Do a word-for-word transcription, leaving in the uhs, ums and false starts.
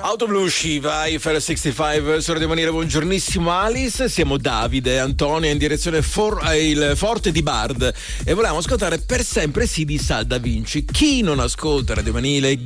Auto Blu Shiva, Eiffel sessantacinque su Radio Manire. Buongiornissimo Alice, siamo Davide e Antonio in direzione for, eh, il Forte di Bard e volevamo ascoltare Per sempre sì di Salda Vinci. Chi non ascolta Radio Manile